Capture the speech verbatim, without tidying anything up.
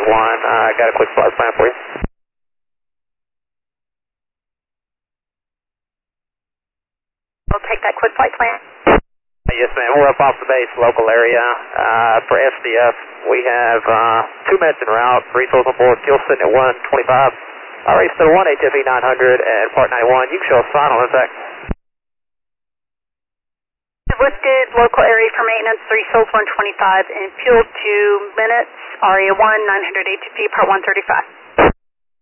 one. I uh, got a quick flight plan for you. We'll take that quick flight plan. Yes, ma'am. We're up off the base, local area. Uh, for S D F, we have uh, two meds en route, three souls on board, fuel sitting at one twenty-five. All right, so one H F E nine hundred and Part ninety-one. You can show us sign on impact. Listed local area for maintenance, three souls one twenty-five, and fuel two minutes, R A one, nine hundred A T P, Part one thirty-five.